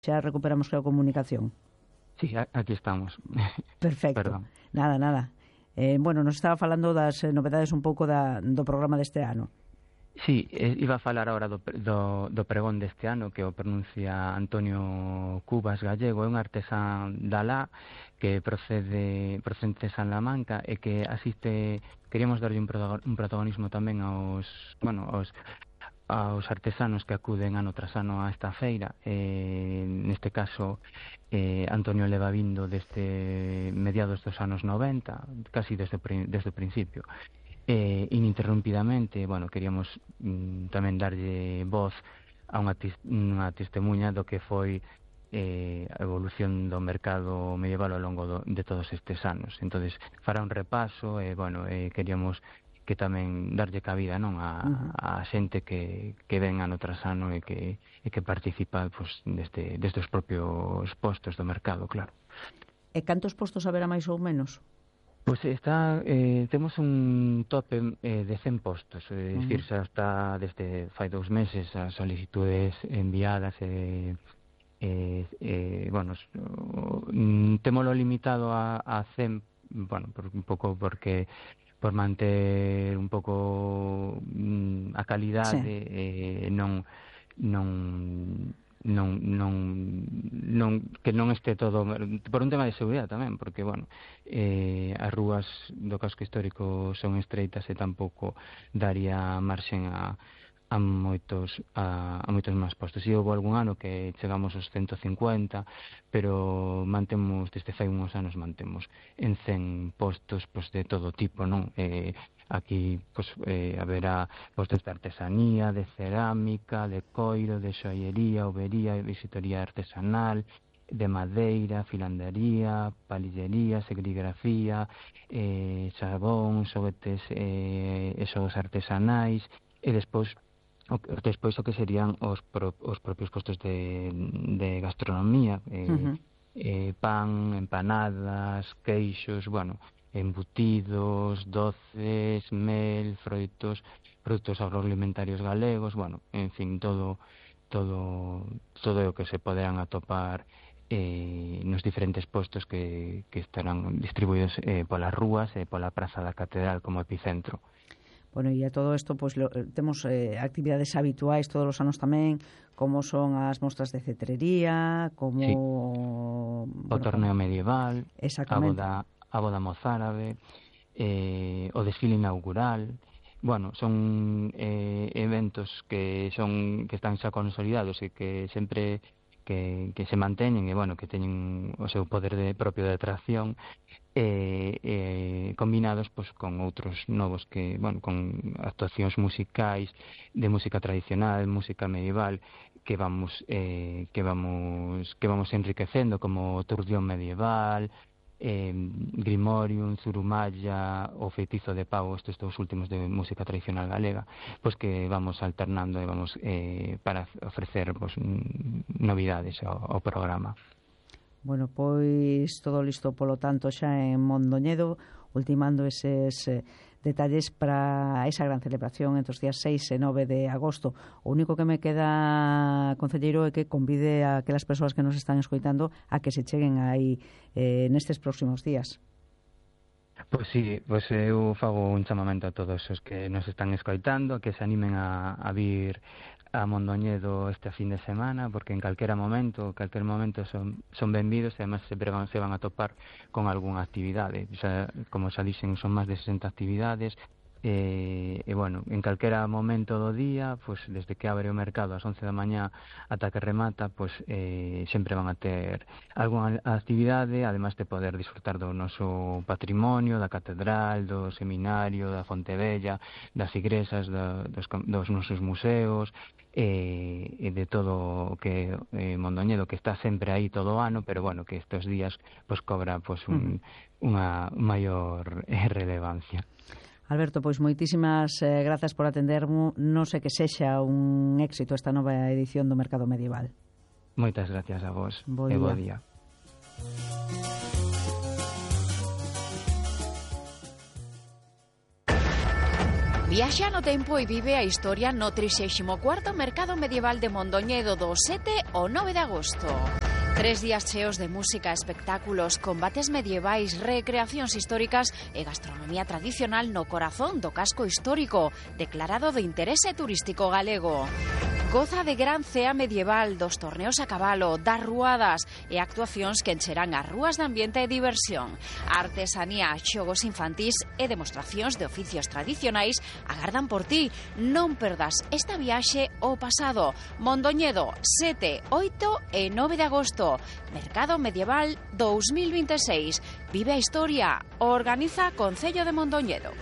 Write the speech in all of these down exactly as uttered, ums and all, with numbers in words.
xa recuperamos a comunicación. Sí, aquí estamos. Perfecto. Perdón. Nada, nada. Eh, bueno, nos estaba falando das novedades un pouco da, do programa deste ano. Sí, eh, iba a falar agora do, do, do pregón deste ano, que o pronuncia Antonio Cubas Gallego, é un artesán da lá que procede procede de Salamanca e que asiste, queríamos darlle un, un protagonismo tamén aos, bueno, aos aos artesanos que acuden ano tras ano a esta feira. Eh, neste caso, eh, Antonio leva vindo desde mediados dos anos noventa, casi desde, desde o principio. Eh, ininterrumpidamente, bueno, queríamos mm, tamén darlle voz a unha, unha testemunha do que foi eh, a evolución do mercado medieval ao longo do, de todos estes anos. Entonces, fará un repaso e, eh, bueno, eh, queríamos que tamén darlle cabida, non, a, uh-huh. a xente que, que ven ano tras ano e que, e que participa pues, desde, desde os propios postos do mercado, claro. E cantos postos haberá máis ou menos? Pois pues está, eh, temos un tope eh, de cen postos, é uh-huh. dicir, xa está desde fai dous meses as solicitudes enviadas e eh, eh, bueno, témolo limitado a, a cen, bueno, por, un pouco porque por manter un pouco mm, a calidade, sí. eh, non non non non non que non este todo por un tema de seguridade tamén, porque bueno, eh, as rúas do casco histórico son estreitas e tampouco daría marxen a a moitos a, a moitos máis postos. E houve algún ano que chegamos aos ciento cincuenta, pero mantemos, desde fai uns anos mantemos en cen postos pues, de todo tipo, non? Eh, aquí pues, eh, haberá postos de artesanía, de cerámica, de coiro, de xoallería, overía, visitoría artesanal, de madeira, filandería, palillería, serigrafía, eh, xabón, xoguetes eh, e xogos artesanais, e despois O, despois o que serían os, pro, os propios postos de, de gastronomía, eh, uh-huh. eh, pan, empanadas, queixos, bueno, embutidos, doces, mel, froitos, produtos agroalimentarios galegos, bueno, en fin, todo todo todo o que se poderán atopar eh, nos diferentes postos que, que estarán distribuídos eh, polas rúas e pola Praza da Catedral como epicentro. Bueno, e a todo isto, pois, lo, temos eh, actividades habituais todos os anos tamén, como son as mostras de cetrería, como... Sí. Bueno, o torneo medieval, a boda, a boda mozárabe, eh, o desfile inaugural... Bueno, son eh, eventos que son que están xa consolidados e que sempre que, que se manteñen e, bueno, que teñen o seu poder de, propio de atracción, Eh, eh, combinados pues, con outros novos que, bueno, con actuacións musicais de música tradicional, música medieval que vamos eh, que vamos que vamos enriquecendo, como Turdión medieval, eh, Grimorium, Zurumalla, o Feitizo de Pau, estes dous últimos de música tradicional galega, pues que vamos alternando e vamos eh, para ofrecer pues, novidades ao, ao programa. Bueno, pois todo listo polo tanto xa en Mondoñedo, ultimando eses eh, detalles para esa gran celebración entre os días seis e nove de agosto. O único que me queda, concelleiro, é que convide a aquelas persoas que nos están escoitando a que se cheguen aí eh, nestes próximos días. Pois sí, pois eu fago un chamamento a todos os que nos están escoitando, que se animen a, a vir a Mondoñedo este fin de semana, porque en calquera momento, calquer momento son, son benvidos e además sempre van, se van a topar con algunha actividade. Xa, como xa dixen, son máis de sesenta actividades, e, e bueno, en calquera momento do día, pues, desde que abre o mercado ás once da mañá ata que remata, pues, eh, sempre van a ter algunha actividade, además de poder disfrutar do noso patrimonio, da catedral, do seminario, da Fonte Bella, das igrexas, da, dos, dos nosos museos, e, e de todo o que eh, Mondoñedo, que está sempre aí todo o ano, pero bueno, que estes días pues, cobra pues, un, uh-huh. unha maior relevancia. Alberto, pois moitísimas eh, grazas por atendermo. Non sei que sexa un éxito esta nova edición do Mercado Medieval. Moitas gracias a vos. Bo e bo día. Viaxa no tempo e vive a historia no trixésimo cuarto Mercado Medieval de Mondoñedo do sete ao nove de agosto. Tres días cheos de música, espectáculos, combates medievais, recreacións históricas e gastronomía tradicional no corazón do casco histórico, declarado de interese turístico galego. Goza de gran cea medieval, dos torneos a cabalo, das ruadas e actuacións que encherán as rúas de ambiente e diversión. Artesanía, xogos infantís e demostracións de oficios tradicionais agardan por ti. Non perdas esta viaxe ao pasado. Mondoñedo, sete, oito e nove de agosto. Mercado Medieval dos mil veintiséis. Vive a historia. Organiza Concello de Mondoñedo.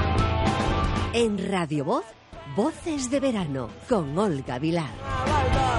En Radio Voz, Voces de Verano, con Olga Vilar.